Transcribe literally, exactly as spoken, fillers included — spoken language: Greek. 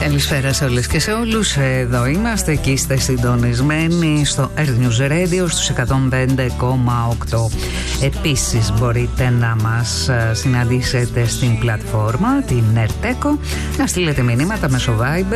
Καλησπέρα σε όλες και σε όλους. Εδώ είμαστε και είστε συντονισμένοι στο Earth News Radio στους εκατόν πέντε κόμμα οκτώ. Επίσης μπορείτε να μας συναντήσετε στην πλατφόρμα, την Ερτέκο, να στείλετε μηνύματα μέσω Viber